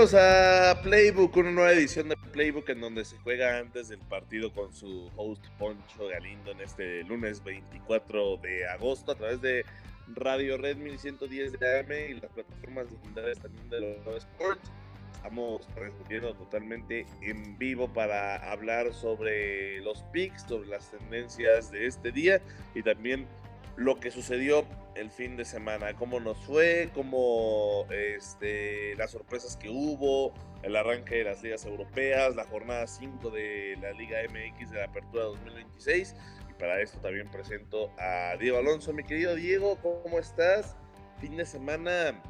Vamos a Playbook, una nueva edición de Playbook en donde se juega antes del partido con su host Poncho Galindo en este lunes 24 de agosto a través de Radio Red 1110 de AM y las plataformas digitales también de los Sports. Estamos transmitiendo totalmente en vivo para hablar sobre los picks, sobre las tendencias de este día y también lo que sucedió el fin de semana, cómo nos fue, cómo las sorpresas que hubo, el arranque de las ligas europeas, la jornada 5 de la Liga MX de la Apertura 2026. Y para esto también presento a Diego Alonso. Mi querido Diego, ¿cómo estás? Fin de semana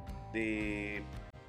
de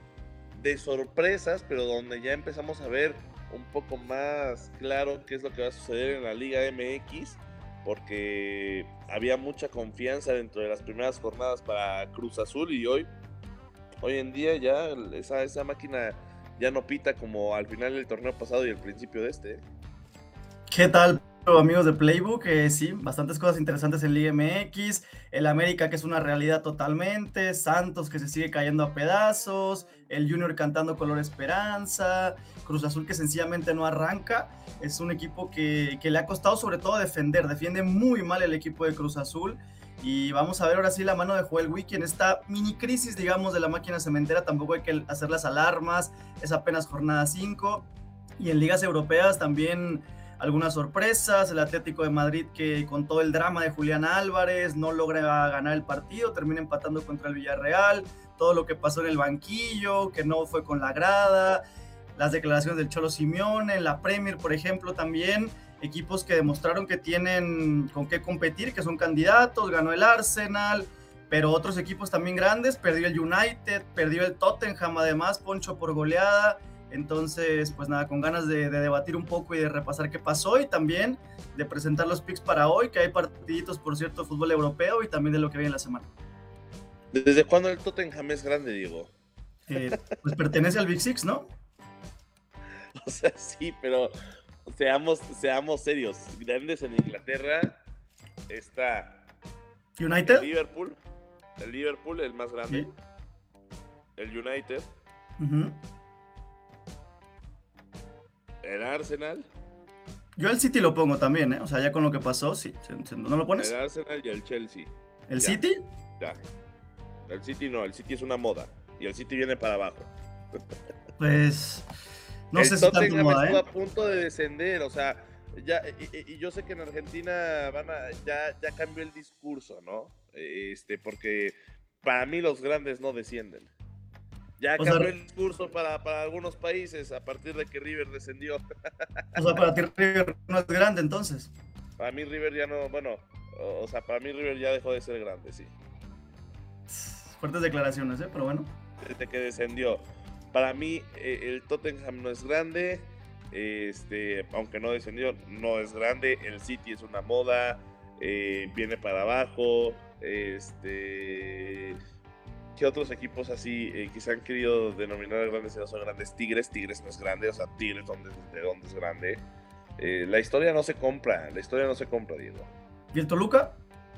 sorpresas, pero donde ya empezamos a ver un poco más claro qué es lo que va a suceder en la Liga MX, porque había mucha confianza dentro de las primeras jornadas para Cruz Azul y hoy en día ya esa máquina ya no pita como al final del torneo pasado y el principio de este. ¿Qué tal, amigos de Playbook? Sí, bastantes cosas interesantes en Liga MX, el América que es una realidad totalmente, Santos que se sigue cayendo a pedazos, el Junior cantando color esperanza, Cruz Azul que sencillamente no arranca, es un equipo que le ha costado sobre todo defender, defiende muy mal el equipo de Cruz Azul. Y vamos a ver ahora sí la mano de Joel Wiki en esta mini crisis, digamos, de la máquina cementera. Tampoco hay que hacer las alarmas, es apenas jornada 5. Y en ligas europeas también algunas sorpresas, el Atlético de Madrid que con todo el drama de Julián Álvarez no logra ganar el partido, termina empatando contra el Villarreal, todo lo que pasó en el banquillo, que no fue con la grada, las declaraciones del Cholo Simeone, en la Premier, por ejemplo, también equipos que demostraron que tienen con qué competir, que son candidatos, ganó el Arsenal, pero otros equipos también grandes, perdió el United, perdió el Tottenham además, Poncho por goleada. Entonces, pues nada, con ganas de debatir un poco y de repasar qué pasó y también de presentar los picks para hoy, que hay partiditos, por cierto, de fútbol europeo y también de lo que viene en la semana. ¿Desde cuándo el Tottenham es grande, Diego? Pues pertenece al Big Six, ¿no? O sea, sí, pero seamos serios. Grandes en Inglaterra está United. El Liverpool, el más grande. Sí. El United. Uh-huh. El Arsenal. Yo el City lo pongo también, ¿eh? O sea, ya con lo que pasó, sí. ¿No lo pones? El Arsenal y el Chelsea. ¿El ya. City? Ya. El City no, el City es una moda. Y el City viene para abajo. Pues no el sé si tanto moda, estuvo a punto de descender, o sea, ya, y yo sé que en Argentina ya cambió el discurso, ¿no? Porque para mí los grandes no descienden. Ya cambió el discurso para algunos países a partir de que River descendió. O sea, para ti River no es grande entonces. Para mí River ya no, bueno, o sea, para mí River ya dejó de ser grande, sí. Fuertes declaraciones, pero bueno. Desde que descendió. Para mí el Tottenham no es grande, aunque no descendió, no es grande. El City es una moda, viene para abajo. ¿Qué otros equipos así que se han querido denominar grandes y no son grandes? Tigres no es grande, o sea, Tigres ¿de dónde es grande? La historia no se compra, Diego. ¿Y el Toluca?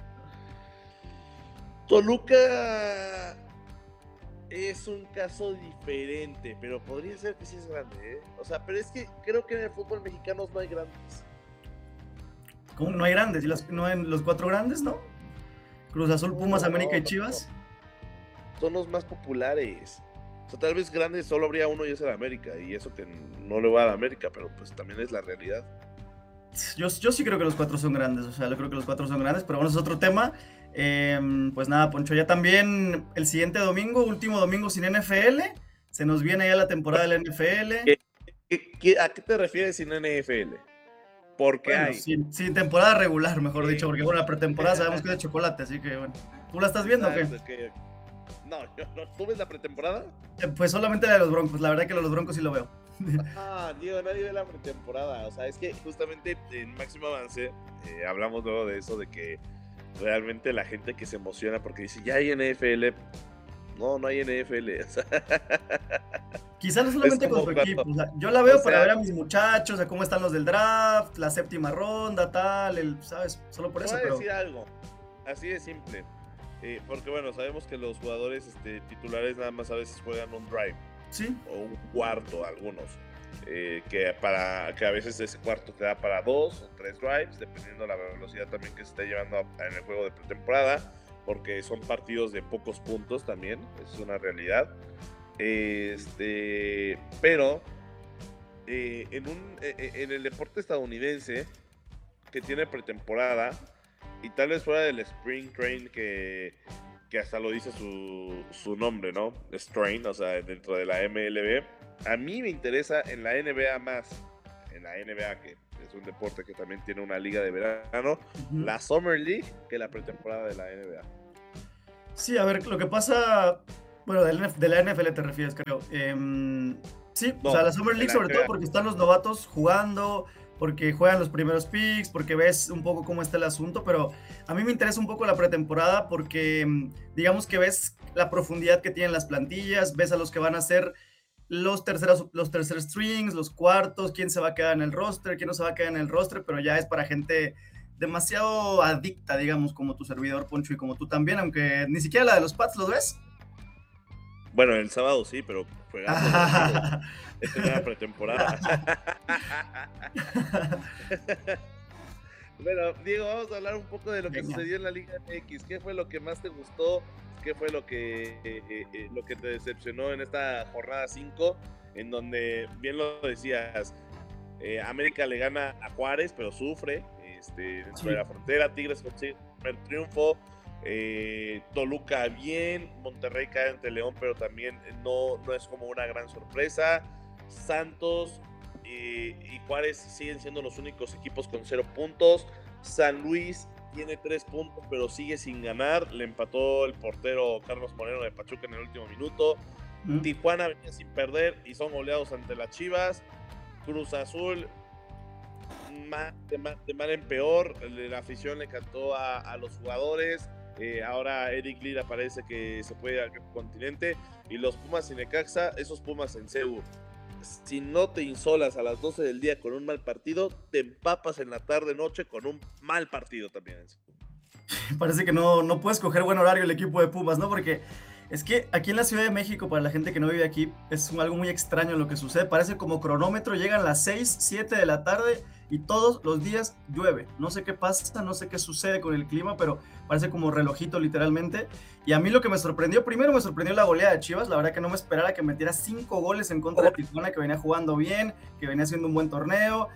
Toluca es un caso diferente, pero podría ser que sí es grande, ¿eh? O sea, pero es que creo que en el fútbol mexicano no hay grandes. ¿Cómo no hay grandes? ¿Y no en los cuatro grandes, no? Cruz Azul, Pumas, América y Chivas. Son los más populares. O sea, tal vez grandes solo habría uno y es el América, y eso que no le va a la América, pero pues también es la realidad. Yo sí creo que los cuatro son grandes, o sea, yo creo que los cuatro son grandes, pero bueno, es otro tema. Pues nada, Poncho, ya también el siguiente domingo, último domingo sin NFL, se nos viene ya la temporada de la NFL. ¿A qué te refieres sin NFL? Porque bueno, hay. Sin temporada regular, mejor dicho, porque bueno, la pretemporada sabemos que es de chocolate, así que bueno. ¿Tú la estás viendo o qué? No, ¿tú ves la pretemporada? Pues solamente la de los Broncos, la verdad que los Broncos sí lo veo. Diego, nadie ve la pretemporada, o sea, es que justamente en Máximo Avance hablamos luego de eso, de que realmente la gente que se emociona porque dice, ya hay NFL, no hay NFL, o sea, quizás no solamente con tu equipo, o sea, yo la veo para ver a mis muchachos, a cómo están los del draft, la séptima ronda, tal, ¿sabes? Solo por eso. Voy a decir algo, así de simple, porque bueno, sabemos que los jugadores titulares nada más a veces juegan un drive. Sí. o un cuarto algunos. Que a veces ese cuarto te da para 2 o 3 drives, dependiendo de la velocidad también que se esté llevando en el juego de pretemporada, porque son partidos de pocos puntos también, es una realidad. Pero en el deporte estadounidense que tiene pretemporada y tal vez fuera del Spring Train que hasta lo dice su nombre, ¿no? Strain, o sea, dentro de la MLB. A mí me interesa en la NBA más, en la NBA que es un deporte que también tiene una liga de verano, la Summer League que la pretemporada de la NBA. Sí, a ver, lo que pasa, bueno, de la NFL te refieres, creo. Sí, No, o sea, la Summer League sobre todo porque están los novatos jugando, porque juegan los primeros picks, porque ves un poco cómo está el asunto, pero a mí me interesa un poco la pretemporada porque digamos que ves la profundidad que tienen las plantillas, ves a los que van a ser los tercer strings, los cuartos, quién se va a quedar en el roster, quién no se va a quedar en el roster, pero ya es para gente demasiado adicta, digamos, como tu servidor, Poncho, y como tú también, aunque ni siquiera la de los Pats, ¿los ves? Bueno, el sábado sí, pero jugando es una pretemporada. Bueno, Diego, vamos a hablar un poco de lo que sucedió en la Liga MX. ¿Qué fue lo que más te gustó? ¿Qué fue lo que te decepcionó en esta jornada 5? En donde, bien lo decías, América le gana a Juárez, pero sufre dentro de la frontera. Tigres consigue el primer triunfo. Toluca bien. Monterrey cae ante León, pero también no es como una gran sorpresa. Santos y Juárez siguen siendo los únicos equipos con 0 puntos. San Luis tiene 3 puntos, pero sigue sin ganar. Le empató el portero Carlos Moreno de Pachuca en el último minuto. Tijuana venía sin perder y son goleados ante las Chivas. Cruz Azul, de mal en peor. La afición le cantó a los jugadores. Ahora Eric Lira parece que se puede ir al continente. Y los Pumas y Necaxa, esos Pumas en CEU. Si no te insolas a las 12 del día con un mal partido, te empapas en la tarde-noche con un mal partido también. Parece que no puedes coger buen horario el equipo de Pumas, ¿no? Porque es que aquí en la Ciudad de México, para la gente que no vive aquí, es algo muy extraño lo que sucede. Parece como cronómetro, llegan las 6, 7 de la tarde y todos los días llueve. No sé qué pasa, no sé qué sucede con el clima, pero parece como relojito literalmente. Y a mí lo que me sorprendió, primero me sorprendió la goleada de Chivas. La verdad que no me esperara que metiera 5 goles en contra de Tijuana, que venía jugando bien, que venía haciendo un buen torneo.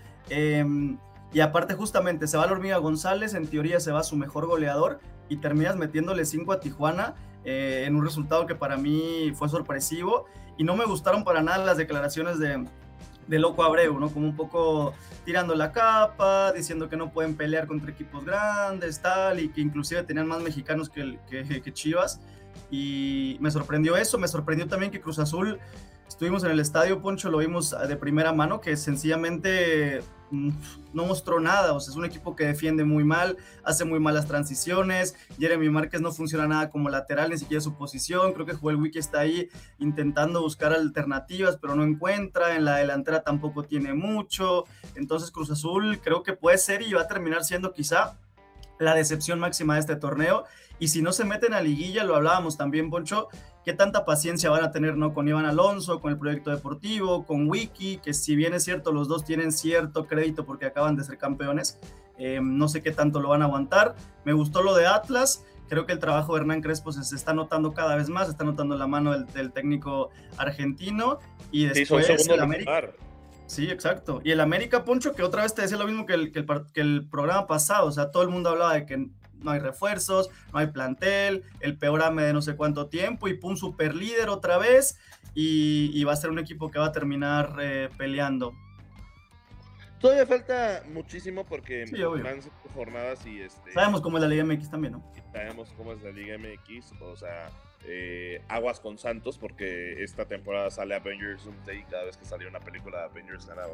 Y aparte justamente se va la Hormiga González, en teoría se va su mejor goleador y terminas metiéndole 5 a Tijuana en un resultado que para mí fue sorpresivo y no me gustaron para nada las declaraciones de Loco Abreu, ¿no? Como un poco tirando la capa, diciendo que no pueden pelear contra equipos grandes, tal, y que inclusive tenían más mexicanos que Chivas. Y me sorprendió eso, me sorprendió también que Cruz Azul, estuvimos en el estadio, Poncho, lo vimos de primera mano, que sencillamente no mostró nada. O sea, es un equipo que defiende muy mal, hace muy malas transiciones. Jeremy Márquez no funciona nada como lateral, ni siquiera su posición. Creo que Joel Wiki está ahí intentando buscar alternativas, pero no encuentra. En la delantera tampoco tiene mucho. Entonces Cruz Azul creo que puede ser y va a terminar siendo quizá la decepción máxima de este torneo. Y si no se meten a liguilla, lo hablábamos también, Poncho, qué tanta paciencia van a tener, ¿no? Con Iván Alonso, con el proyecto deportivo, con Wiki, que si bien es cierto, los dos tienen cierto crédito porque acaban de ser campeones, no sé qué tanto lo van a aguantar. Me gustó lo de Atlas, creo que el trabajo de Hernán Crespo se está notando cada vez más, se está notando la mano del técnico argentino, y después el América. Sí, exacto. Y el América, Poncho, que otra vez te decía lo mismo que el programa pasado, o sea, todo el mundo hablaba de que no hay refuerzos, no hay plantel, el peor AME de no sé cuánto tiempo, y pum, super líder otra vez, y va a ser un equipo que va a terminar peleando. Todavía falta muchísimo porque sí, van 5 jornadas y sabemos cómo es la Liga MX también, ¿no? Sabemos cómo es la Liga MX, o sea, aguas con Santos porque esta temporada sale Avengers Doomsday y cada vez que salió una película de Avengers ganaba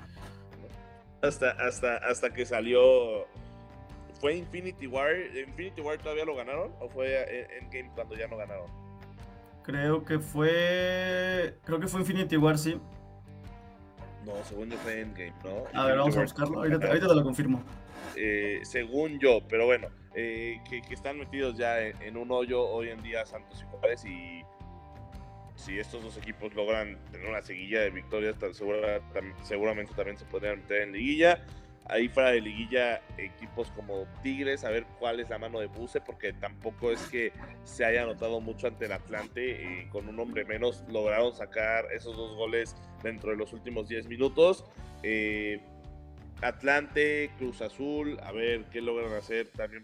hasta que salió. ¿Fue Infinity War? ¿Infinity War todavía lo ganaron? ¿O fue Endgame cuando ya no ganaron? Creo que fue Infinity War, sí. No, según yo fue Endgame, ¿no? A ver, vamos a buscarlo, ahorita te lo confirmo. Según yo, pero bueno, que están metidos ya en un hoyo hoy en día Santos y Juárez, y si estos dos equipos logran tener una seguilla de victorias, seguramente también se podrían meter en liguilla. Ahí fuera de liguilla, equipos como Tigres, a ver cuál es la mano de Buse, porque tampoco es que se haya notado mucho ante el Atlante, con un hombre menos lograron sacar esos 2 goles dentro de los últimos 10 minutos. Atlante, Cruz Azul, a ver qué logran hacer también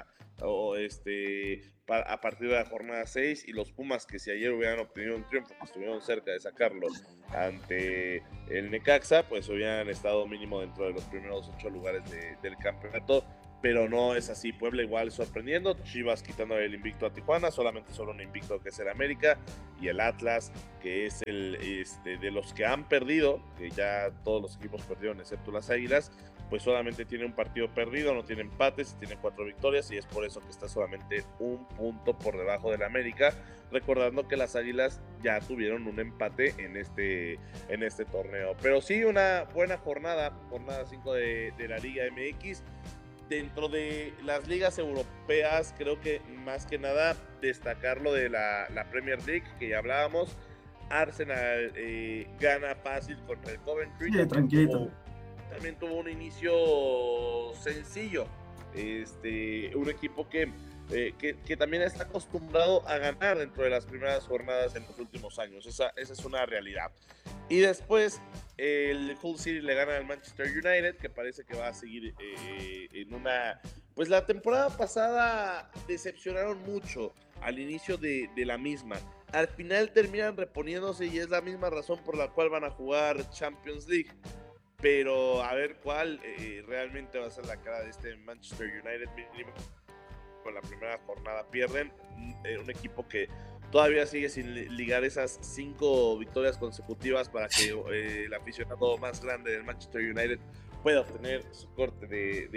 a partir de la jornada 6, y los Pumas, que si ayer hubieran obtenido un triunfo, que estuvieron cerca de sacarlo ante el Necaxa, pues hubieran estado mínimo dentro de los primeros 8 lugares del campeonato, pero no es así. Puebla igual sorprendiendo, Chivas quitando el invicto a Tijuana, solamente solo un invicto que es el América, y el Atlas, que es de los que han perdido, que ya todos los equipos perdieron excepto las Águilas, pues solamente tiene un partido perdido, no tiene empates, tiene 4 victorias, y es por eso que está solamente un punto por debajo del América, recordando que las Águilas ya tuvieron un empate en este torneo. Pero sí, una buena jornada 5 de la Liga MX. Dentro de las ligas europeas, creo que más que nada destacar lo de la Premier League, que ya hablábamos. Arsenal gana fácil contra el Coventry. Sí, tranquilito. También tuvo un inicio sencillo. Un equipo que también está acostumbrado a ganar dentro de las primeras jornadas en los últimos años. Esa es una realidad. Y después el Hull City le gana al Manchester United, que parece que va a seguir en una... Pues la temporada pasada decepcionaron mucho al inicio de la misma. Al final terminan reponiéndose, y es la misma razón por la cual van a jugar Champions League. Pero a ver cuál realmente va a ser la cara de este Manchester United. Mínimo con la primera jornada pierden. Un equipo que todavía sigue sin ligar esas 5 victorias consecutivas para que el aficionado más grande del Manchester United pueda obtener su corte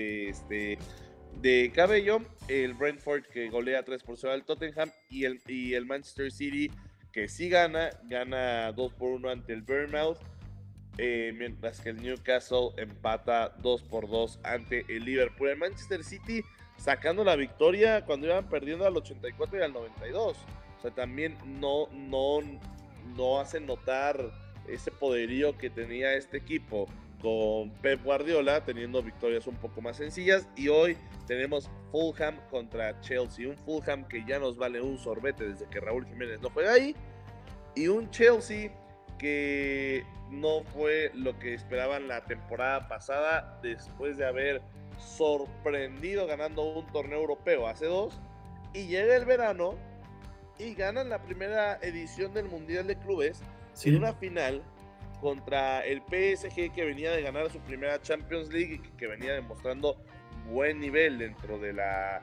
de cabello. El Brentford, que golea 3-0 al Tottenham, y el Manchester City, que sí gana 2-1 ante el Bournemouth, mientras que el Newcastle empata 2-2 ante el Liverpool. El Manchester City sacando la victoria cuando iban perdiendo al 84 y al 92. O sea, también no hacen notar ese poderío que tenía este equipo con Pep Guardiola, teniendo victorias un poco más sencillas. Y hoy tenemos Fulham contra Chelsea, un Fulham que ya nos vale un sorbete desde que Raúl Jiménez no juega ahí, y un Chelsea que no fue lo que esperaban la temporada pasada, después de haber sorprendido ganando un torneo europeo hace 2, y llega el verano y ganan la primera edición del Mundial de Clubes, sí, en una final contra el PSG, que venía de ganar su primera Champions League y que venía demostrando buen nivel dentro de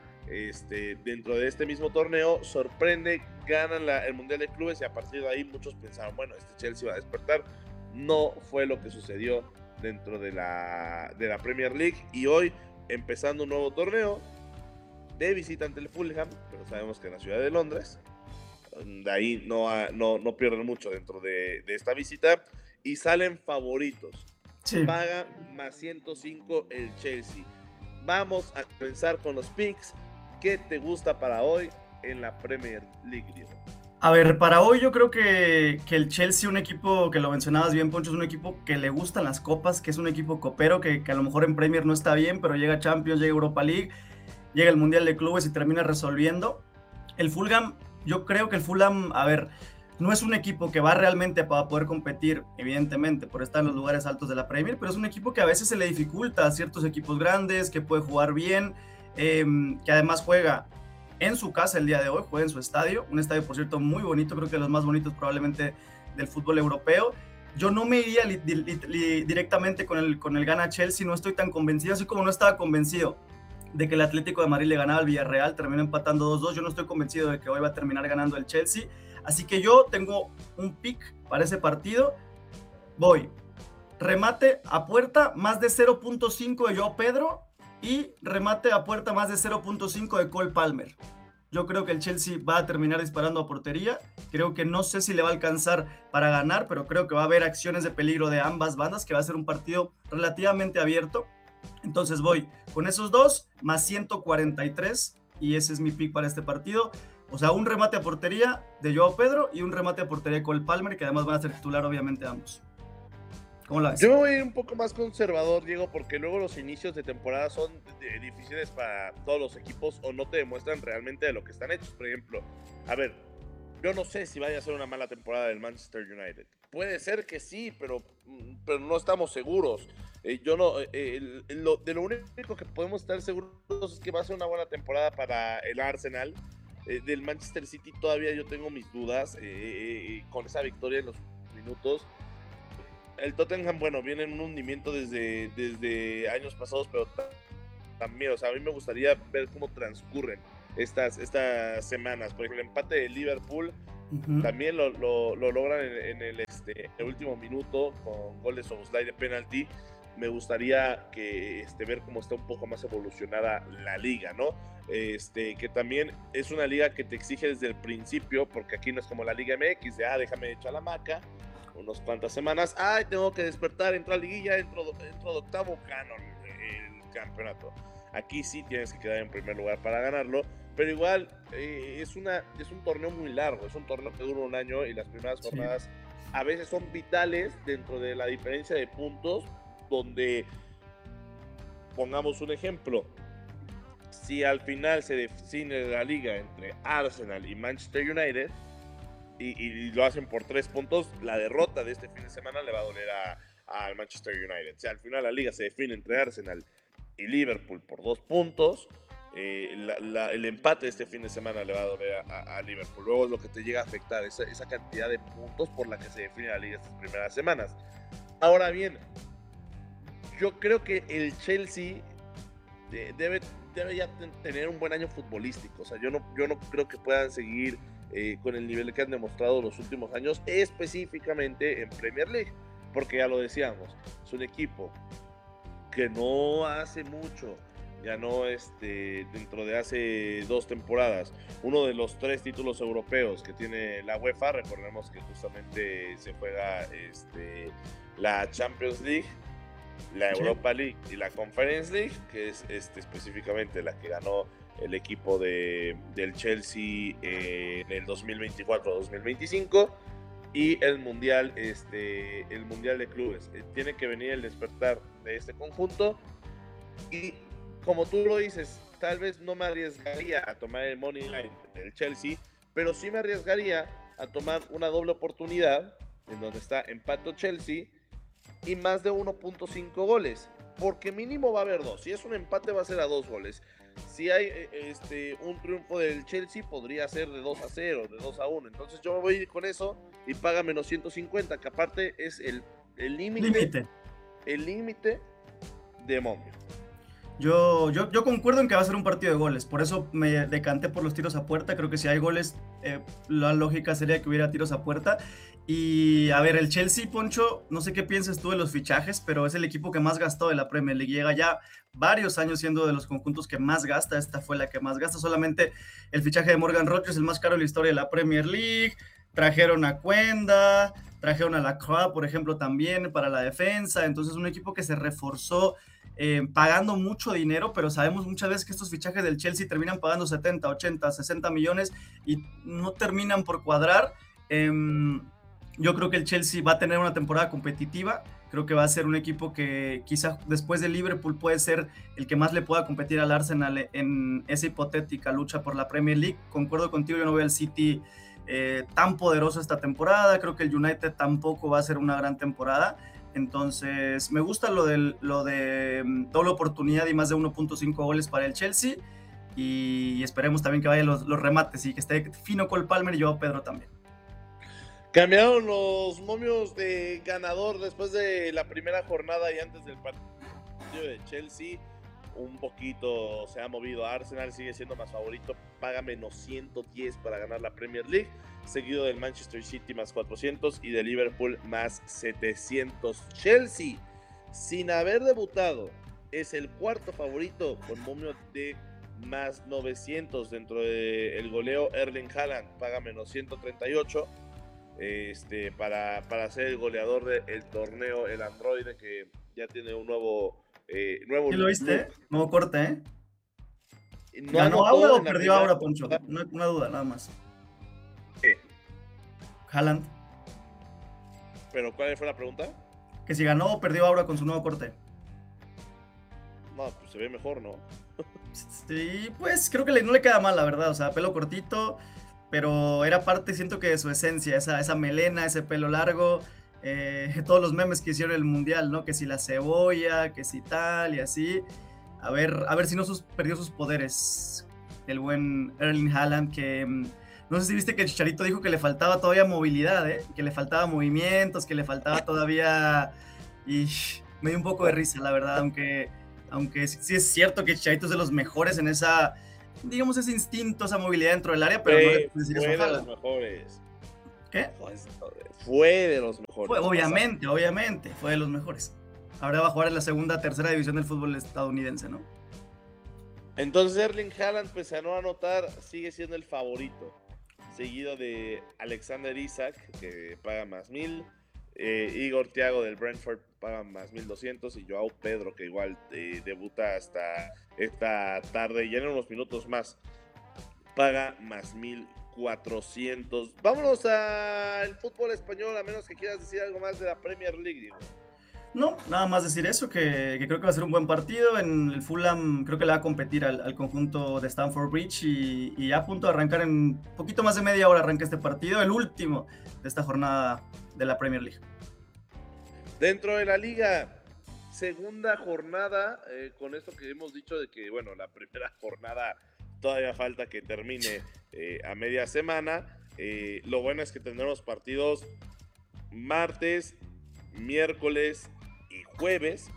este mismo torneo. Sorprende, ganan el Mundial de Clubes, y a partir de ahí muchos pensaron, bueno, este Chelsea va a despertar. No fue lo que sucedió dentro de la Premier League, y hoy empezando un nuevo torneo de visita ante el Fulham, pero sabemos que en la ciudad de Londres, de ahí no pierden mucho dentro de esta visita, y salen favoritos. Sí. Paga más 105 el Chelsea. Vamos a comenzar con los picks. ¿Qué te gusta para hoy en la Premier League, Diego? A ver, para hoy yo creo que el Chelsea, un equipo que lo mencionabas bien, Poncho, es un equipo que le gustan las copas, que es un equipo copero, que a lo mejor en Premier no está bien, pero llega a Champions, llega a Europa League, llega al Mundial de Clubes y termina resolviendo. El Fulham, yo creo que el Fulham, a ver, no es un equipo que va realmente para poder competir, evidentemente, por estar en los lugares altos de la Premier, pero es un equipo que a veces se le dificulta a ciertos equipos grandes, que puede jugar bien, que además juega en su casa el día de hoy, juega en su estadio, un estadio, por cierto, muy bonito, creo que de los más bonitos probablemente del fútbol europeo. Yo no me iría directamente con el gana Chelsea, no estoy tan convencido, así como no estaba convencido de que el Atlético de Madrid le ganaba al Villarreal, terminó empatando 2-2, yo no estoy convencido de que hoy va a terminar ganando el Chelsea, así que yo tengo un pick para ese partido. Voy, remate a puerta, más de 0.5 de Joao Pedro, y remate a puerta más de 0.5 de Cole Palmer. Yo creo que el Chelsea va a terminar disparando a portería. Creo que no sé si le va a alcanzar para ganar, pero creo que va a haber acciones de peligro de ambas bandas, que va a ser un partido relativamente abierto. Entonces voy con esos dos, más 143, y ese es mi pick para este partido. O sea, un remate a portería de Joao Pedro y un remate a portería de Cole Palmer, que además van a ser titular obviamente ambos. ¿Cómo la ves? Yo me voy un poco más conservador, Diego, porque luego los inicios de temporada son difíciles para todos los equipos o no te demuestran realmente de lo que están hechos. Por ejemplo, a ver, yo no sé si vaya a ser una mala temporada del Manchester United. Puede ser que sí, pero no estamos seguros. Yo no, de lo único que podemos estar seguros es que va a ser una buena temporada para el Arsenal. Del Manchester City todavía yo tengo mis dudas con esa victoria en los minutos. El Tottenham, bueno, viene en un hundimiento desde años pasados, pero también, o sea, a mí me gustaría ver cómo transcurren estas semanas. Por ejemplo, el empate de Liverpool también lo logran en el último minuto con gol de Szoboszlai de penalti. Me gustaría que ver cómo está un poco más evolucionada la liga, ¿no? Que también es una liga que te exige desde el principio, porque aquí no es como la Liga MX, de déjame echar la maca unas cuantas semanas, tengo que despertar, entro a liguilla, entro de octavo, gano el campeonato. Aquí sí tienes que quedar en primer lugar para ganarlo, pero igual es un torneo muy largo, es un torneo que dura un año y las primeras jornadas a veces son vitales dentro de la diferencia de puntos, donde, pongamos un ejemplo, si al final se define la liga entre Arsenal y Manchester United, y lo hacen por 3 puntos, la derrota de este fin de semana le va a doler al Manchester United. O sea, al final la liga se define entre Arsenal y Liverpool por 2 puntos. El empate de este fin de semana le va a doler a Liverpool. Luego es lo que te llega a afectar, esa cantidad de puntos por la que se define la liga estas primeras semanas. Ahora bien, yo creo que el Chelsea debe ya tener un buen año futbolístico. O sea, yo no creo que puedan seguir con el nivel que han demostrado los últimos años, específicamente en Premier League, porque ya lo decíamos, es un equipo que no hace mucho, ya no dentro de hace 2 temporadas, uno de los 3 títulos europeos que tiene la UEFA. Recordemos que justamente se juega la Champions League, la Europa League y la Conference League, que es específicamente la que ganó el equipo del Chelsea en el 2024-2025, y el mundial de clubes. Tiene que venir el despertar de este conjunto, y como tú lo dices, tal vez no me arriesgaría a tomar el money line del Chelsea, pero sí me arriesgaría a tomar una doble oportunidad en donde está empate Chelsea y más de 1.5 goles, porque mínimo va a haber 2. Si es un empate va a ser a 2 goles. Si hay un triunfo del Chelsea, podría ser de 2-0, de 2-1. Entonces yo me voy a ir con eso y paga menos 150, que aparte es el límite de momio. Yo concuerdo en que va a ser un partido de goles, por eso me decanté por los tiros a puerta. Creo que si hay goles, la lógica sería que hubiera tiros a puerta. Y a ver, el Chelsea, Poncho, no sé qué piensas tú de los fichajes, pero es el equipo que más gastó de la Premier League. Llega ya varios años siendo de los conjuntos que más gasta. Esta fue la que más gasta. Solamente el fichaje de Morgan Rodgers, el más caro de la historia de la Premier League. Trajeron a Cuenda, trajeron a Lacroix, por ejemplo, también para la defensa. Entonces, un equipo que se reforzó pagando mucho dinero, pero sabemos muchas veces que estos fichajes del Chelsea terminan pagando 70, 80, 60 millones y no terminan por cuadrar. Yo creo que el Chelsea va a tener una temporada competitiva. Creo que va a ser un equipo que quizá después de Liverpool puede ser el que más le pueda competir al Arsenal en esa hipotética lucha por la Premier League. Concuerdo contigo, yo no veo al City tan poderoso esta temporada. Creo que el United tampoco va a ser una gran temporada. Entonces me gusta lo de doble oportunidad y más de 1.5 goles para el Chelsea, y esperemos también que vayan los remates y que esté fino Cole Palmer y Joao Pedro también. Cambiaron los momios de ganador después de la primera jornada y antes del partido de Chelsea. Un poquito se ha movido. Arsenal sigue siendo más favorito, paga menos 110 para ganar la Premier League, seguido del Manchester City más 400 y de Liverpool más 700. Chelsea, sin haber debutado, es el cuarto favorito con momio de más 900 dentro del goleo. Erling Haaland paga menos 138 para ser el goleador del torneo, el androide que ya tiene un nuevo ¿Sí lo viste? Nuevo corte, No ¿Ganó Aura anotó o en la perdió primera Aura, Poncho? jugada. Una duda, nada más. ¿Qué? Haaland, ¿Pero cuál fue la pregunta? que si ganó o perdió Aura con su nuevo corte. No, pues se ve mejor, ¿no? Sí, pues creo que no le queda mal, la verdad. O sea, pelo cortito, pero era parte, siento que de su esencia, esa melena, ese pelo largo. Todos los memes que hicieron en el mundial, ¿no? Que si la cebolla, que si tal y así. A ver si no perdió sus poderes. El buen Erling Haaland, que no sé si viste que el Chicharito dijo que le faltaba todavía movilidad, ¿eh? Que le faltaba movimientos, que le faltaba todavía. Y me dio un poco de risa, la verdad, aunque sí es cierto que Chicharito es de los mejores en esa, digamos, ese instinto, esa movilidad dentro del área, pero no le puedes decir eso a Fue de los Haaland. mejores. ¿Qué? Fue de los mejores. Fue, obviamente, fue de los mejores. Ahora va a jugar en la segunda, tercera división del fútbol estadounidense, ¿no? Entonces Erling Haaland, pese a no anotar, sigue siendo el favorito. Seguido de Alexander Isak, que paga más 1000. Igor Thiago del Brentford paga más 1200. Y Joao Pedro, que igual debuta hasta esta tarde, ya en unos minutos más, paga más 1400. Vámonos al fútbol español, a menos que quieras decir algo más de la Premier League, Diego. No, nada más decir eso, que creo que va a ser un buen partido. En el Fulham creo que le va a competir al conjunto de Stamford Bridge y ya a punto de arrancar en un poquito más de media hora arranca este partido, el último de esta jornada de la Premier League. Dentro de la liga, segunda jornada, con esto que hemos dicho de que, bueno, la primera jornada todavía falta que termine a media semana. Lo bueno es que tendremos partidos martes, miércoles y jueves,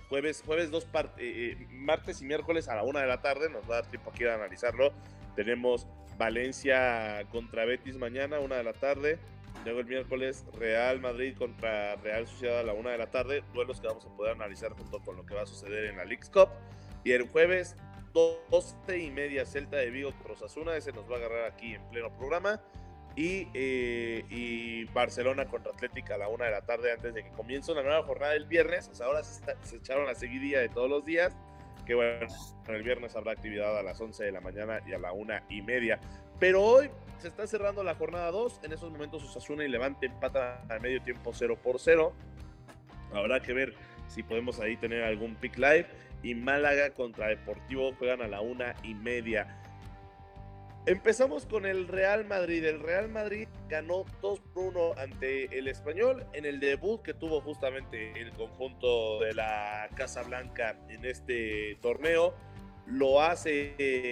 martes y miércoles a la 1 de la tarde, nos va a dar tiempo aquí de analizarlo. Tenemos Valencia contra Betis mañana, 1 de la tarde. Luego el miércoles Real Madrid contra Real Sociedad a la 1 de la tarde, duelos que vamos a poder analizar junto con lo que va a suceder en la Leagues Cup. Y el jueves 12:30 Celta de Vigo contra Osasuna, ese nos va a agarrar aquí en pleno programa. Y Barcelona contra Atlético a la 1 de la tarde antes de que comience una nueva jornada el viernes. O sea, ahora se echaron la seguidilla de todos los días. Que bueno, el viernes habrá actividad a las 11 de la mañana y a la 1:30. Pero hoy se está cerrando la jornada 2. En esos momentos Osasuna y Levante empatan al medio tiempo 0-0. Habrá que ver si podemos ahí tener algún pick live. Y Málaga contra Deportivo juegan a la 1:30. Empezamos con el Real Madrid. El Real Madrid ganó 2-1 ante el Español en el debut que tuvo justamente el conjunto de la Casa Blanca en este torneo. Lo hace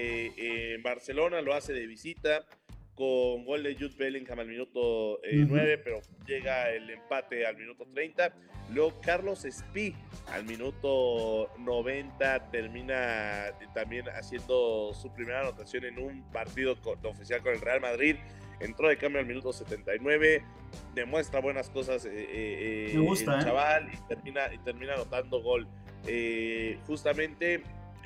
en Barcelona, lo hace de visita con gol de Jude Bellingham al minuto 9, pero llega el empate al minuto 30. Luego Carlos Espí al minuto 90 termina también haciendo su primera anotación en un partido oficial con el Real Madrid. Entró de cambio al minuto 79, demuestra buenas cosas Me gusta, el chaval y termina anotando gol. Justamente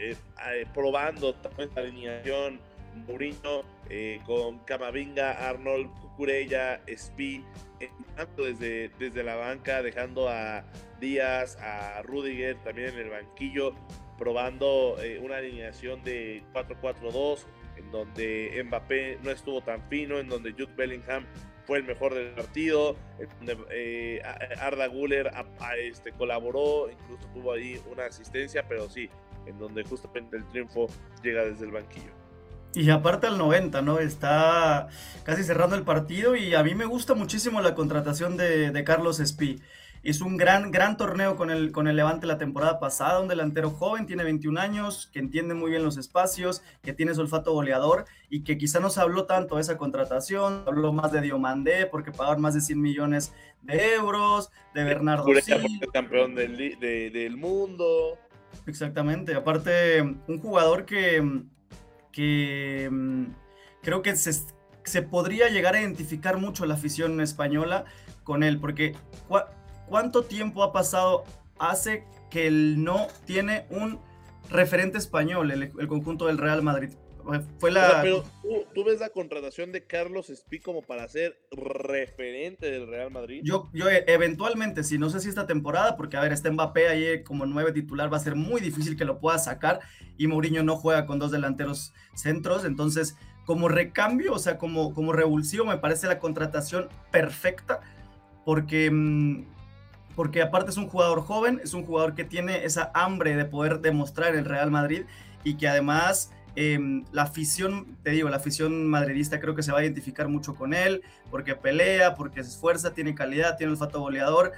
probando también la alineación Mourinho con Camavinga, Arnold, Cucurella, Espí, entrando desde la banca, dejando a Díaz, a Rudiger también en el banquillo, probando una alineación de 4-4-2, en donde Mbappé no estuvo tan fino, en donde Jude Bellingham fue el mejor del partido, en donde Arda Güler colaboró, incluso tuvo ahí una asistencia, pero sí, en donde justamente el triunfo llega desde el banquillo. Y aparte al 90, ¿no? Está casi cerrando el partido y a mí me gusta muchísimo la contratación de Carlos Espí. Hizo un gran torneo con el Levante la temporada pasada, un delantero joven, tiene 21 años, que entiende muy bien los espacios, que tiene su olfato goleador y que quizá no se habló tanto de esa contratación, habló más de Diomandé porque pagaron más de 100 millones de euros, de Bernardo Silva. Campeón del mundo. Exactamente, aparte un jugador que creo que se podría llegar a identificar mucho la afición española con él, porque ¿cuánto tiempo ha pasado hace que él no tiene un referente español, el conjunto del Real Madrid? Fue O sea, la... pero ¿tú ves la contratación de Carlos Espí como para ser referente del Real Madrid? Eventualmente, sí, no sé si esta temporada, porque a ver, está Mbappé ahí como 9 titular, va a ser muy difícil que lo pueda sacar y Mourinho no juega con dos delanteros centros, entonces como recambio, o sea, como revulsivo, me parece la contratación perfecta, porque, porque aparte es un jugador joven, es un jugador que tiene esa hambre de poder demostrar el Real Madrid y que además la afición, te digo, la afición madridista creo que se va a identificar mucho con él, porque pelea, porque se esfuerza, tiene calidad, tiene olfato goleador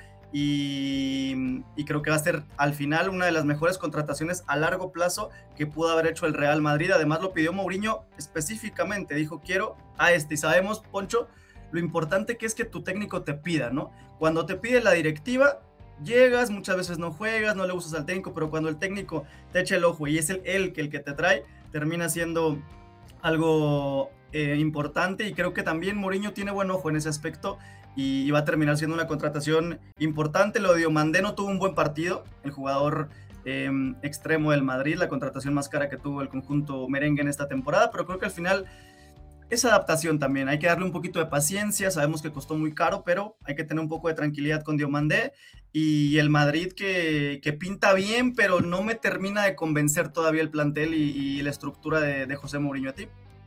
y creo que va a ser al final una de las mejores contrataciones a largo plazo que pudo haber hecho el Real Madrid. Además lo pidió Mourinho específicamente, dijo quiero a este y sabemos, Poncho, lo importante que es que tu técnico te pida, ¿no? Cuando te pide la directiva, llegas, muchas veces no juegas, no le gustas al técnico, pero cuando el técnico te echa el ojo y es el que te trae, termina siendo algo importante y creo que también Mourinho tiene buen ojo en ese aspecto y va a terminar siendo una contratación importante. Lo de Diomandé no tuvo un buen partido, el jugador extremo del Madrid, la contratación más cara que tuvo el conjunto merengue en esta temporada, pero creo que al final es adaptación también, hay que darle un poquito de paciencia, sabemos que costó muy caro, pero hay que tener un poco de tranquilidad con Diomandé y el Madrid que pinta bien, pero no me termina de convencer todavía el plantel y la estructura de José Mourinho. ¿A ti?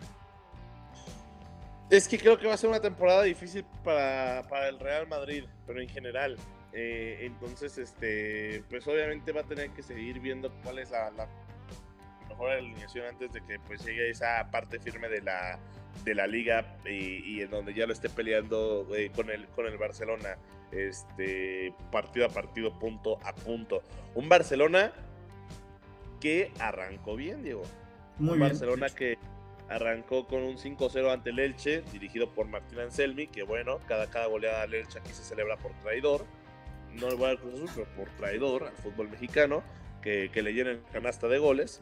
Es que creo que va a ser una temporada difícil para el Real Madrid, pero en general. Entonces, pues obviamente va a tener que seguir viendo cuál es la mejor alineación antes de que pues llegue esa parte firme de la liga y en donde ya lo esté peleando con el Barcelona, partido a partido, punto a punto. Un Barcelona que arrancó bien, Diego. Muy Un bien. Barcelona que arrancó con un 5-0 ante el Elche, dirigido por Martín Anselmi, que bueno, cada goleada al Elche aquí se celebra por traidor. No le voy a dar Cruz Azul, pero por traidor al fútbol mexicano, que le llenen canasta de goles.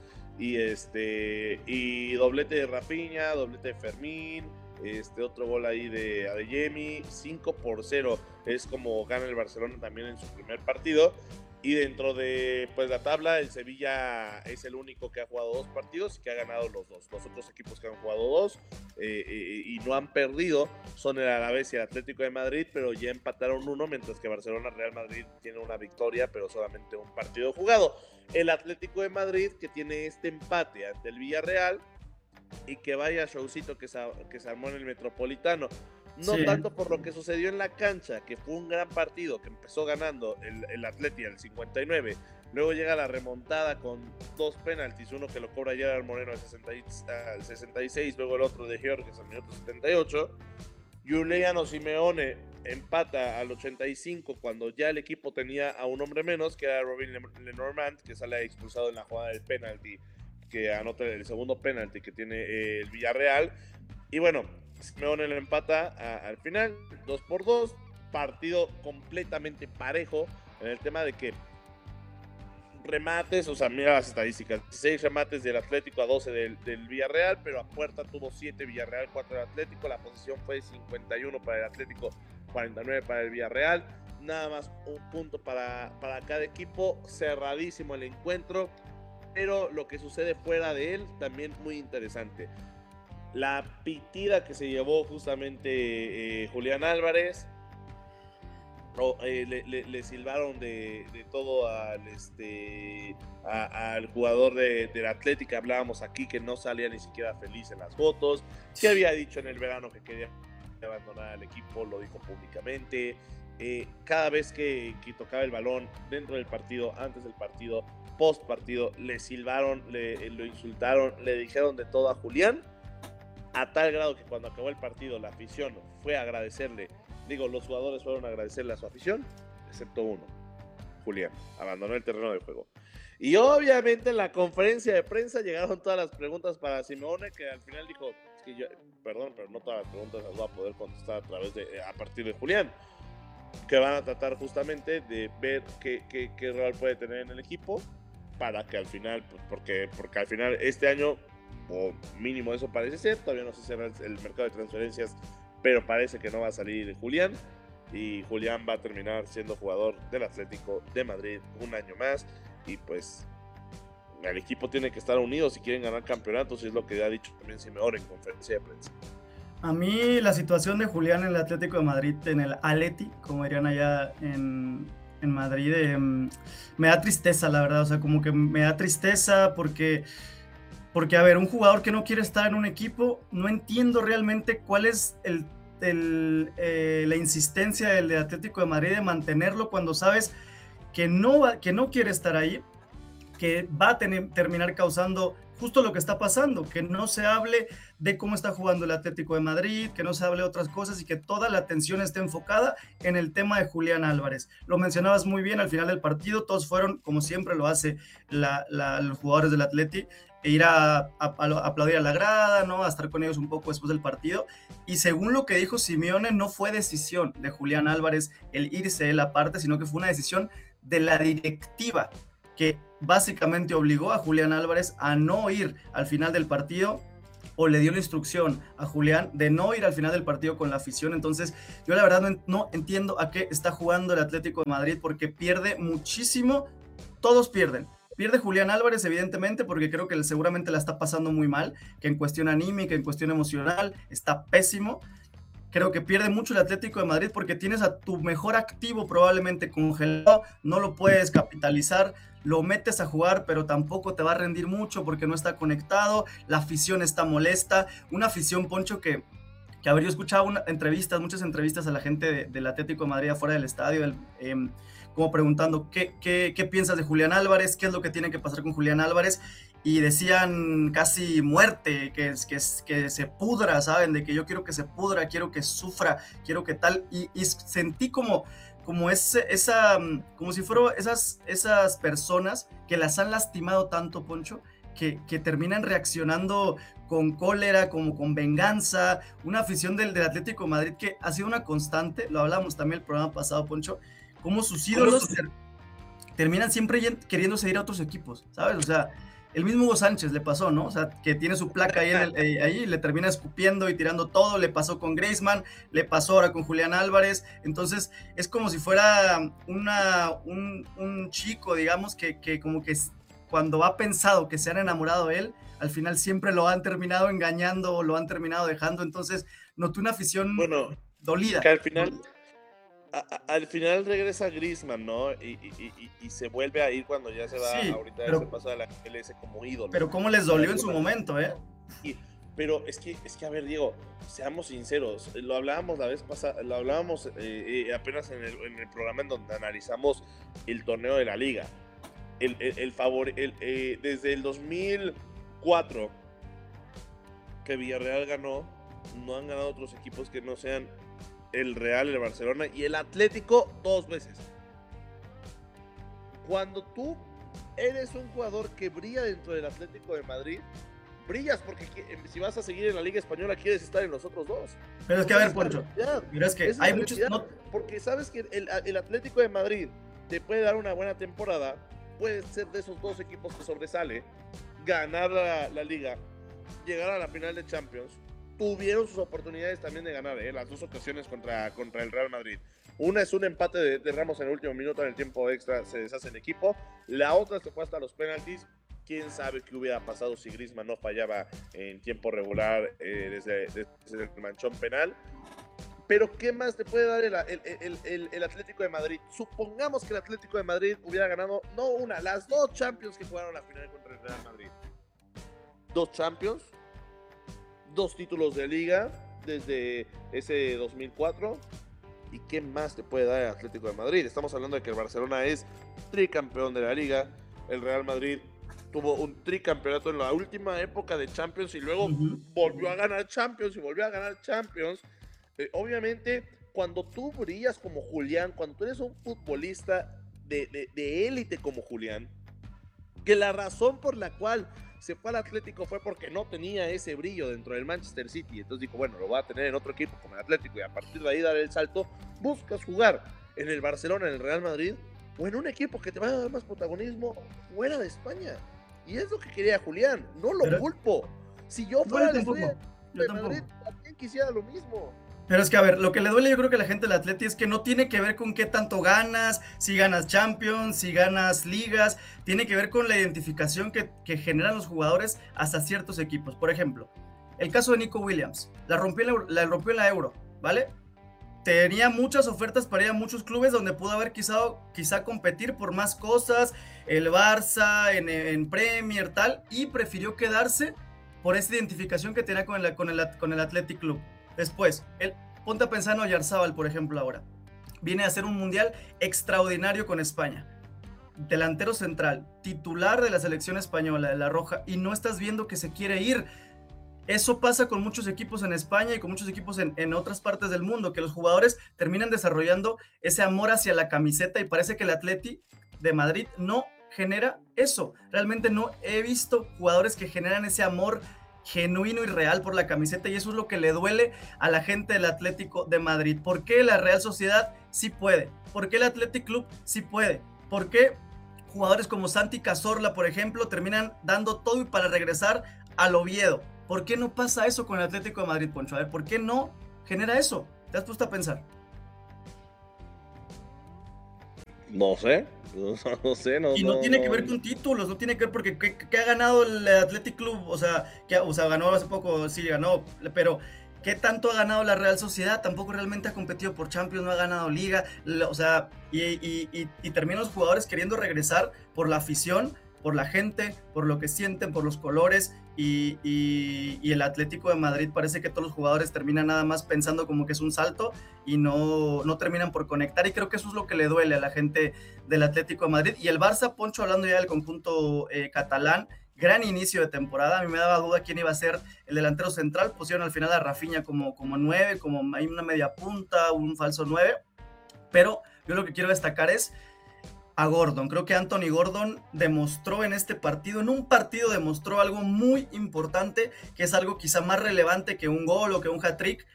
Y doblete de Rafinha, doblete de Fermín, otro gol ahí de Adeyemi, 5-0 es como gana el Barcelona también en su primer partido. Y dentro de pues la tabla, el Sevilla es el único que ha jugado 2 partidos y que ha ganado los 2. Los otros equipos que han jugado 2 y no han perdido son el Alavés y el Atlético de Madrid, pero ya empataron 1, mientras que Barcelona Real Madrid tiene una victoria, pero solamente un partido jugado. El Atlético de Madrid, que tiene este empate ante el Villarreal, y que vaya showcito que se armó en el Metropolitano. No Sí. tanto por lo que sucedió en la cancha, que fue un gran partido, que empezó ganando el Atleti al 59, luego llega la remontada con 2 penaltis, uno que lo cobra Gerard Moreno al 66, luego el otro de Georges al minuto 78. Giuliano Simeone empata al 85 cuando ya el equipo tenía a un hombre menos, que era Robin Lenormand, que sale expulsado en la jugada del penalti, que anota el segundo penalti que tiene el Villarreal. Y bueno, Simeone lo empata al final, 2-2, partido completamente parejo en el tema de que remates, o sea, mira las estadísticas, 6 remates del Atlético a 12 del Villarreal, pero a puerta tuvo 7 Villarreal, 4 del Atlético, la posición fue 51 para el Atlético, 49 para el Villarreal, nada más un punto para cada equipo, cerradísimo el encuentro, pero lo que sucede fuera de él también muy interesante. La pitida que se llevó justamente Julián Álvarez, le silbaron de todo al jugador del Atlético. Hablábamos aquí que no salía ni siquiera feliz en las fotos, que había dicho en el verano que quería abandonar al equipo, lo dijo públicamente. Cada vez que tocaba el balón dentro del partido, antes del partido, post partido, le silbaron, lo insultaron, le dijeron de todo a Julián, a tal grado que cuando acabó el partido la afición fue a agradecerle. Los jugadores fueron a agradecerle a su afición, excepto uno, Julián, abandonó el terreno de juego. Y obviamente en la conferencia de prensa llegaron todas las preguntas para Simeone, que al final dijo, es que yo, perdón, pero no todas las preguntas las voy a poder contestar a partir de Julián, que van a tratar justamente de ver qué rol puede tener en el equipo, para que al final, pues porque al final este año, o mínimo eso parece ser, todavía no se cierra el mercado de transferencias, pero parece que no va a salir Julián, y Julián va a terminar siendo jugador del Atlético de Madrid un año más, y pues el equipo tiene que estar unido si quieren ganar campeonatos, y es lo que ha dicho también Simeone en conferencia de prensa. A mí la situación de Julián en el Atlético de Madrid, en el Atleti, como dirían allá en Madrid, me da tristeza, la verdad. O sea, como que me da tristeza porque, a ver, un jugador que no quiere estar en un equipo, no entiendo realmente cuál es la insistencia del Atlético de Madrid de mantenerlo cuando sabes que no quiere estar ahí, que va a terminar causando justo lo que está pasando, que no se hable de cómo está jugando el Atlético de Madrid, que no se hable de otras cosas y que toda la atención esté enfocada en el tema de Julián Álvarez. Lo mencionabas muy bien al final del partido, todos fueron, como siempre lo hace los jugadores del Atleti, e ir a aplaudir a la grada, ¿no? A estar con ellos un poco después del partido. Y según lo que dijo Simeone, no fue decisión de Julián Álvarez el irse él aparte, sino que fue una decisión de la directiva, que básicamente obligó a Julián Álvarez a no ir al final del partido, o le dio la instrucción a Julián de no ir al final del partido con la afición. Entonces yo la verdad no entiendo a qué está jugando el Atlético de Madrid, porque pierde muchísimo, todos pierden. Pierde Julián Álvarez, evidentemente, porque creo que él seguramente la está pasando muy mal, que en cuestión anímica, en cuestión emocional, está pésimo. Creo que pierde mucho el Atlético de Madrid porque tienes a tu mejor activo probablemente congelado, no lo puedes capitalizar, lo metes a jugar, pero tampoco te va a rendir mucho porque no está conectado, la afición está molesta, una afición, Poncho, que a ver, yo escuchaba muchas entrevistas a la gente del Atlético de Madrid afuera del estadio, como preguntando qué piensas de Julián Álvarez, qué es lo que tiene que pasar con Julián Álvarez, y decían casi muerte, que se pudra, ¿saben? De que yo quiero que se pudra, quiero que sufra, quiero que tal, y sentí como si fueran esas personas que las han lastimado tanto, Poncho, que terminan reaccionando con cólera, como con venganza. Una afición del Atlético de Madrid que ha sido una constante, lo hablamos también el programa pasado, Poncho, como sus ídolos terminan siempre queriéndose ir a otros equipos, ¿sabes? O sea, el mismo Hugo Sánchez le pasó, ¿no? O sea, que tiene su placa ahí, ahí le termina escupiendo y tirando todo, le pasó con Griezmann, le pasó ahora con Julián Álvarez. Entonces es como si fuera un chico, digamos, que como que cuando ha pensado que se han enamorado de él, al final siempre lo han terminado engañando o lo han terminado dejando. Entonces noté una afición dolida. Que al final regresa Griezmann, ¿no? Y se vuelve a ir cuando ya se va, sí, ahorita se pasa a la MLS como ídolo. Pero cómo les dolió en su momento, ¿eh? Pero es que, a ver, Diego, seamos sinceros, lo hablábamos la vez pasada, lo hablábamos apenas en el programa en donde analizamos el torneo de la Liga. Desde el 2004 que Villarreal ganó, no han ganado otros equipos que no sean el Real, el Barcelona y el Atlético 2 veces. Cuando tú eres un jugador que brilla dentro del Atlético de Madrid, brillas porque si vas a seguir en la Liga Española quieres estar en los otros dos. Pero es que, a ver, Poncho, pero es que hay muchos... Porque sabes que el Atlético de Madrid te puede dar una buena temporada, puede ser de esos dos equipos que sobresale, ganar la Liga, llegar a la final de Champions. Tuvieron sus oportunidades también de ganar, las dos ocasiones contra el Real Madrid. Una es un empate de Ramos en el último minuto, en el tiempo extra se deshace el equipo. La otra se fue hasta los penaltis. Quién sabe qué hubiera pasado si Griezmann no fallaba en tiempo regular desde el manchón penal. Pero ¿qué más te puede dar el Atlético de Madrid? Supongamos que el Atlético de Madrid hubiera ganado, no una, las dos Champions que jugaron la final contra el Real Madrid. 2 Champions, 2 títulos de Liga desde ese 2004. ¿Y qué más te puede dar el Atlético de Madrid? Estamos hablando de que el Barcelona es tricampeón de la Liga. El Real Madrid tuvo un tricampeonato en la última época de Champions y luego volvió a ganar Champions y volvió a ganar Champions. Obviamente, cuando tú brillas como Julián, cuando tú eres un futbolista de élite como Julián, que la razón por la cual se fue al Atlético fue porque no tenía ese brillo dentro del Manchester City. Entonces dijo, bueno, lo voy a tener en otro equipo como el Atlético y a partir de ahí dar el salto. Buscas jugar en el Barcelona, en el Real Madrid o en un equipo que te va a dar más protagonismo fuera de España. Y es lo que quería Julián, no lo culpo. Si yo fuera el Madrid, también quisiera lo mismo. Pero es que, a ver, lo que le duele yo creo que a la gente del Atleti es que no tiene que ver con qué tanto ganas, si ganas Champions, si ganas ligas, tiene que ver con la identificación que generan los jugadores hasta ciertos equipos. Por ejemplo, el caso de Nico Williams, la rompió en la Euro, ¿vale? Tenía muchas ofertas para ir a muchos clubes donde pudo haber quizá competir por más cosas, el Barça, en Premier, tal, y prefirió quedarse por esa identificación que tenía con el Athletic Club. Después, ponte a pensar en Oyarzábal, por ejemplo, ahora. Viene a hacer un mundial extraordinario con España. Delantero central, titular de la selección española, de la Roja, y no estás viendo que se quiere ir. Eso pasa con muchos equipos en España y con muchos equipos en otras partes del mundo, que los jugadores terminan desarrollando ese amor hacia la camiseta y parece que el Atleti de Madrid no genera eso. Realmente no he visto jugadores que generan ese amor genuino y real por la camiseta, y eso es lo que le duele a la gente del Atlético de Madrid. ¿Por qué la Real Sociedad sí puede? ¿Por qué el Athletic Club sí puede? ¿Por qué jugadores como Santi Cazorla, por ejemplo, terminan dando todo y para regresar al Oviedo? ¿Por qué no pasa eso con el Atlético de Madrid, Poncho? A ver, ¿por qué no genera eso? ¿Te has puesto a pensar? No sé. Y no tiene que ver con títulos, no tiene que ver porque ¿qué ha ganado el Athletic Club? O sea, ganó hace poco, sí ganó, pero ¿qué tanto ha ganado la Real Sociedad? Tampoco realmente ha competido por Champions, no ha ganado Liga, o sea, y terminan los jugadores queriendo regresar por la afición, por la gente, por lo que sienten, por los colores, y el Atlético de Madrid parece que todos los jugadores terminan nada más pensando como que es un salto y no terminan por conectar, y creo que eso es lo que le duele a la gente del Atlético de Madrid. Y el Barça, Poncho, hablando ya del conjunto catalán, gran inicio de temporada. A mí me daba duda quién iba a ser el delantero central, pusieron al final a Rafinha como 9, como hay una media punta, un falso 9, pero yo lo que quiero destacar es a Gordon. Creo que Anthony Gordon demostró en este partido, en un partido demostró algo muy importante, que es algo quizá más relevante que un gol o que un hat-trick.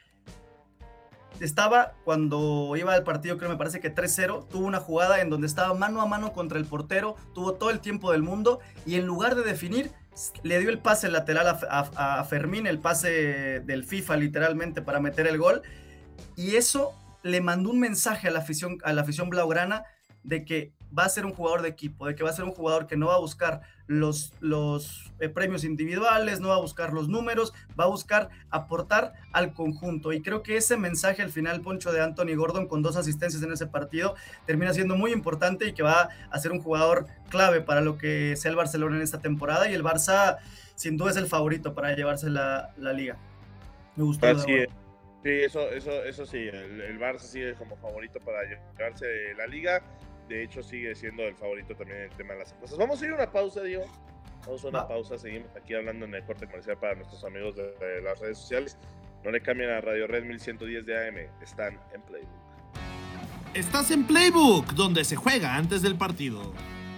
Estaba, cuando iba al partido, creo me parece que 3-0, tuvo una jugada en donde estaba mano a mano contra el portero, tuvo todo el tiempo del mundo, y en lugar de definir, le dio el pase lateral a Fermín, el pase del FIFA literalmente para meter el gol, y eso le mandó un mensaje a la afición blaugrana de que va a ser un jugador de equipo, de que va a ser un jugador que no va a buscar los premios individuales, no va a buscar los números, va a buscar aportar al conjunto. Y creo que ese mensaje al final, Poncho, de Anthony Gordon, con 2 asistencias en ese partido, termina siendo muy importante y que va a ser un jugador clave para lo que sea el Barcelona en esta temporada. Y el Barça, sin duda, es el favorito para llevarse la liga. Me gustó. Así es. Sí, eso sí, el Barça sigue como favorito para llevarse la liga. De hecho, sigue siendo el favorito también en el tema de las apuestas. Vamos a ir a una pausa, Diego. Vamos a una pausa. Seguimos aquí hablando en el corte comercial para nuestros amigos de las redes sociales. No le cambien a Radio Red 1110 de AM. Están en Playbook. Estás en Playbook, donde se juega antes del partido.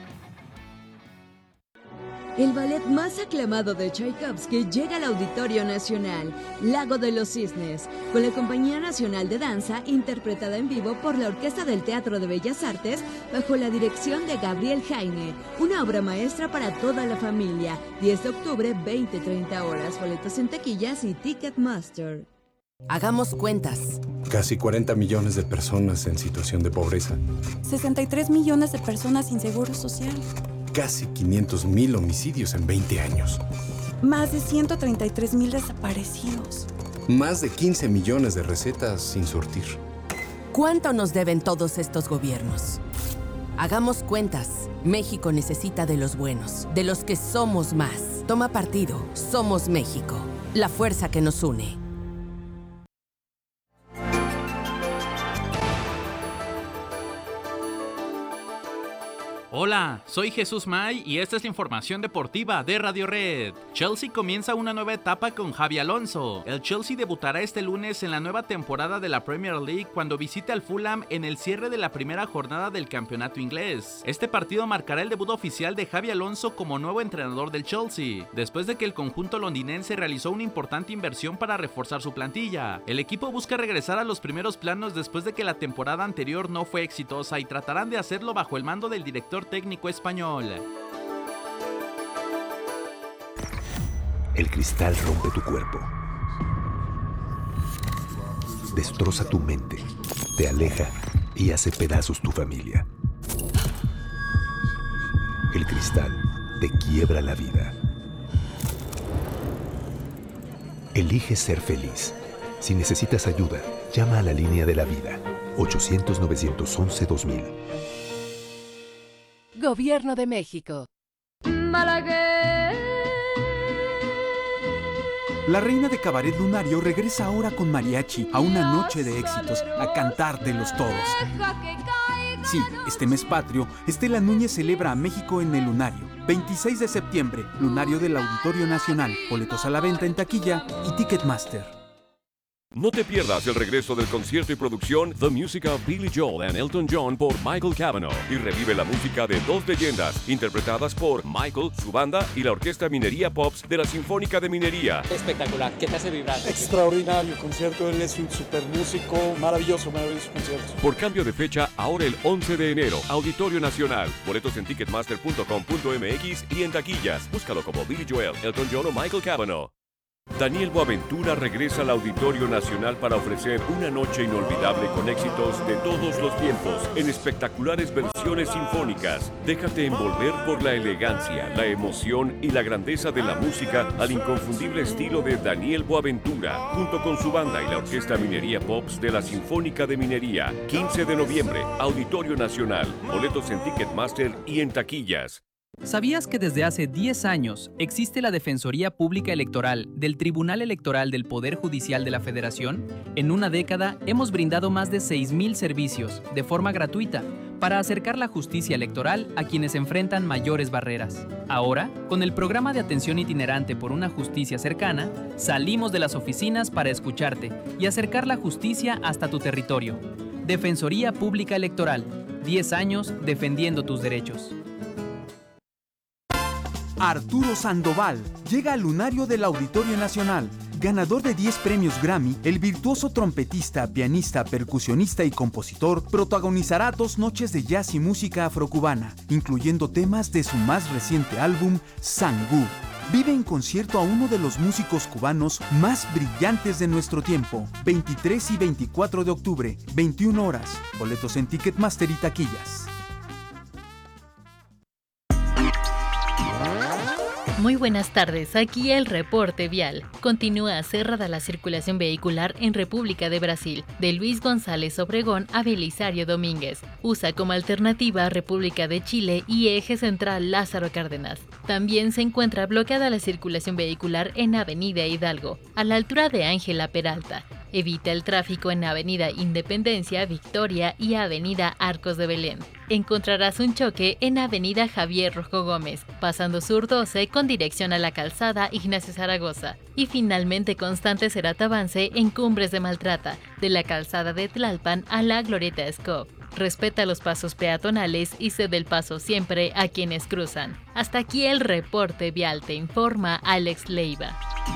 El ballet más aclamado de Tchaikovsky llega al Auditorio Nacional, Lago de los Cisnes, con la Compañía Nacional de Danza, interpretada en vivo por la Orquesta del Teatro de Bellas Artes, bajo la dirección de Gabriel Jaime. Una obra maestra para toda la familia. 10 de octubre, 20-30 horas. Boletos en taquillas y Ticketmaster. Hagamos cuentas. Casi 40 millones de personas en situación de pobreza. 63 millones de personas sin seguro social. Casi 500,000 homicidios en 20 años. Más de 133,000 desaparecidos. Más de 15 millones de recetas sin surtir. ¿Cuánto nos deben todos estos gobiernos? Hagamos cuentas. México necesita de los buenos, de los que somos más. Toma partido. Somos México. La fuerza que nos une. Hola, soy Jesús May y esta es la información deportiva de Radio Red. Chelsea comienza una nueva etapa con Xabi Alonso. El Chelsea debutará este lunes en la nueva temporada de la Premier League cuando visite al Fulham en el cierre de la primera jornada del campeonato inglés. Este partido marcará el debut oficial de Xabi Alonso como nuevo entrenador del Chelsea, después de que el conjunto londinense realizó una importante inversión para reforzar su plantilla. El equipo busca regresar a los primeros planos después de que la temporada anterior no fue exitosa y tratarán de hacerlo bajo el mando del director técnico español. El cristal rompe tu cuerpo. destroza tu mente, te aleja y hace pedazos tu familia. El cristal te quiebra la vida. Elige ser feliz. Si necesitas ayuda, llama a la línea de la vida. 800-911-2000. Gobierno de México. La reina de Cabaret Lunario regresa ahora con mariachi a una noche de éxitos, a cantártelos todos. Sí, este mes patrio, Estela Núñez celebra a México en el Lunario. 26 de septiembre, Lunario del Auditorio Nacional. Boletos a la venta en taquilla y Ticketmaster. No te pierdas el regreso del concierto y producción The Music of Billy Joel and Elton John por Michael Cavanaugh y revive la música de dos leyendas interpretadas por Michael, su banda y la Orquesta Minería Pops de la Sinfónica de Minería. Espectacular, ¿qué te hace vibrar? Extraordinario concierto, él es un super músico, maravilloso concierto. Por cambio de fecha, ahora el 11 de enero, Auditorio Nacional. Boletos en ticketmaster.com.mx y en taquillas. Búscalo como Billy Joel, Elton John o Michael Cavanaugh. Daniel Boaventura regresa al Auditorio Nacional para ofrecer una noche inolvidable con éxitos de todos los tiempos en espectaculares versiones sinfónicas. Déjate envolver por la elegancia, la emoción y la grandeza de la música al inconfundible estilo de Daniel Boaventura, junto con su banda y la Orquesta Minería Pops de la Sinfónica de Minería. 15 de noviembre, Auditorio Nacional. Boletos en Ticketmaster y en taquillas. ¿Sabías que desde hace 10 años existe la Defensoría Pública Electoral del Tribunal Electoral del Poder Judicial de la Federación? En una década hemos brindado más de 6,000 servicios de forma gratuita para acercar la justicia electoral a quienes enfrentan mayores barreras. Ahora, con el programa de atención itinerante por una justicia cercana, salimos de las oficinas para escucharte y acercar la justicia hasta tu territorio. Defensoría Pública Electoral, 10 años defendiendo tus derechos. Arturo Sandoval llega al Lunario del Auditorio Nacional. Ganador de 10 premios Grammy, el virtuoso trompetista, pianista, percusionista y compositor protagonizará 2 noches de jazz y música afrocubana, incluyendo temas de su más reciente álbum, Sangú. Vive en concierto a uno de los músicos cubanos más brillantes de nuestro tiempo. 23 y 24 de octubre, 21 horas. Boletos en Ticketmaster y taquillas. Muy buenas tardes, aquí el reporte vial. Continúa cerrada la circulación vehicular en República de Brasil, de Luis González Obregón a Belisario Domínguez. Usa como alternativa República de Chile y eje central Lázaro Cárdenas. También se encuentra bloqueada la circulación vehicular en Avenida Hidalgo, a la altura de Ángela Peralta. Evita el tráfico en Avenida Independencia, Victoria y Avenida Arcos de Belén. Encontrarás un choque en Avenida Javier Rojo Gómez, pasando Sur 12 con dirección a la calzada Ignacio Zaragoza. Y finalmente constante será tu avance en Cumbres de Maltrata, de la calzada de Tlalpan a la Glorieta Escop. Respeta los pasos peatonales y cede el paso siempre a quienes cruzan. Hasta aquí el reporte vial, te informa Alex Leiva.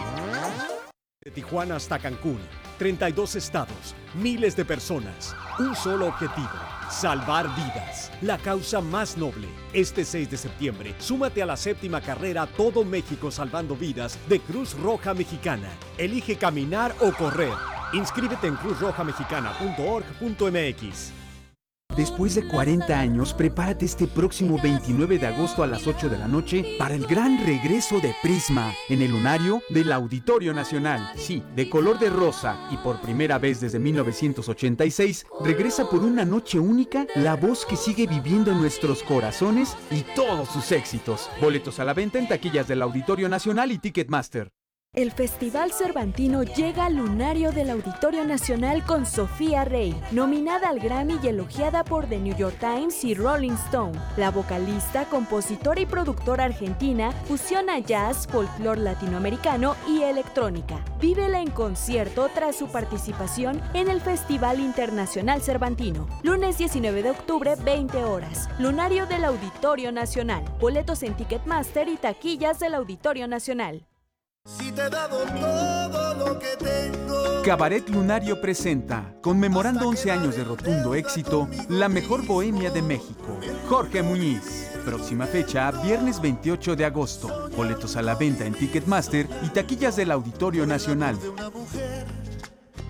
De Tijuana hasta Cancún, 32 estados, miles de personas, un solo objetivo: salvar vidas, la causa más noble. Este 6 de septiembre, súmate a la 7ª carrera Todo México Salvando Vidas de Cruz Roja Mexicana. Elige caminar o correr. Inscríbete en cruzrojamexicana.org.mx. Después de 40 años, prepárate este próximo 29 de agosto a las 8 de la noche para el gran regreso de Prisma en el Lunario del Auditorio Nacional. Sí, de color de rosa y por primera vez desde 1986, regresa por una noche única la voz que sigue viviendo en nuestros corazones y todos sus éxitos. Boletos a la venta en taquillas del Auditorio Nacional y Ticketmaster. El Festival Cervantino llega al Lunario del Auditorio Nacional con Sofía Rey, nominada al Grammy y elogiada por The New York Times y Rolling Stone. La vocalista, compositora y productora argentina fusiona jazz, folclore latinoamericano y electrónica. Vívela en concierto tras su participación en el Festival Internacional Cervantino. Lunes 19 de octubre, 20 horas. Lunario del Auditorio Nacional. Boletos en Ticketmaster y taquillas del Auditorio Nacional. Si te he dado todo lo que tengo. Cabaret Lunario presenta, conmemorando 11 años de rotundo éxito, la mejor bohemia de México, Jorge Muñiz. Próxima fecha, viernes 28 de agosto. Boletos a la venta en Ticketmaster y taquillas del Auditorio Nacional.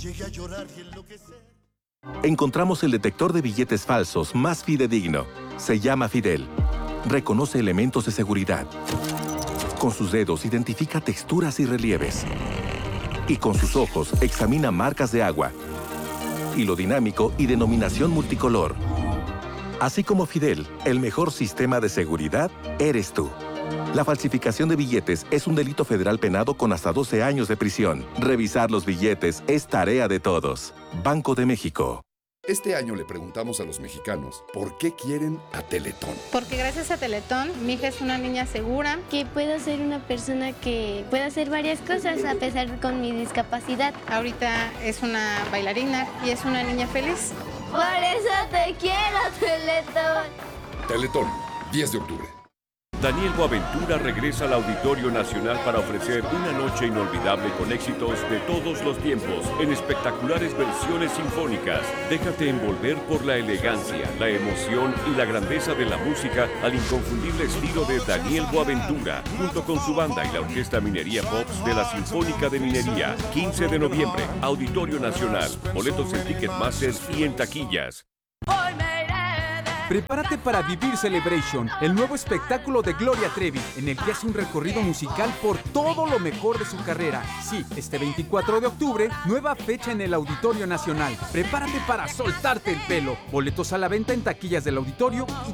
llegué a llorar y enloquecer. Encontramos el detector de billetes falsos más fidedigno. Se llama Fidel. Reconoce elementos de seguridad. Con sus dedos identifica texturas y relieves. Y con sus ojos examina marcas de agua, hilo dinámico y denominación multicolor. Así como Fidel, el mejor sistema de seguridad eres tú. La falsificación de billetes es un delito federal penado con hasta 12 años de prisión. Revisar los billetes es tarea de todos. Banco de México. Este año le preguntamos a los mexicanos por qué quieren a Teletón. Porque gracias a Teletón, mi hija es una niña segura. Que puedo ser una persona que puede hacer varias cosas a pesar con mi discapacidad. Ahorita es una bailarina y es una niña feliz. Por eso te quiero, Teletón. Teletón, 10 de octubre. Daniel Boaventura regresa al Auditorio Nacional para ofrecer una noche inolvidable con éxitos de todos los tiempos en espectaculares versiones sinfónicas. Déjate envolver por la elegancia, la emoción y la grandeza de la música al inconfundible estilo de Daniel Boaventura, junto con su banda y la Orquesta Minería Pops de la Sinfónica de Minería. 15 de noviembre, Auditorio Nacional. Boletos en Ticketmaster y en taquillas. Prepárate para vivir Celebration, el nuevo espectáculo de Gloria Trevi, en el que hace un recorrido musical por todo lo mejor de su carrera. Sí, este 24 de octubre, nueva fecha en el Auditorio Nacional. Prepárate para soltarte el pelo. Boletos a la venta en taquillas del auditorio y